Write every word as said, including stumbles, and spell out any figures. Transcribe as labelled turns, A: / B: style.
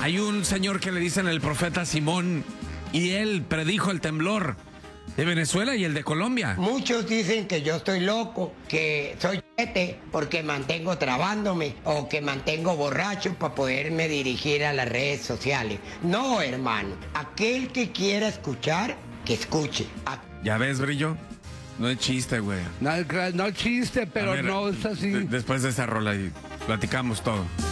A: Hay un señor que le dicen el profeta Simón y él predijo el temblor de Venezuela y el de Colombia.
B: Muchos dicen que yo estoy loco, que soy chete porque mantengo trabándome o que mantengo borracho para poderme dirigir a las redes sociales. No, hermano, aquel que quiera escuchar, que escuche. A...
A: ¿Ya ves, Brillo? No es chiste, güey.
C: No, no es chiste, pero
A: ver,
C: no es así.
A: De, después de esa rola y platicamos todo.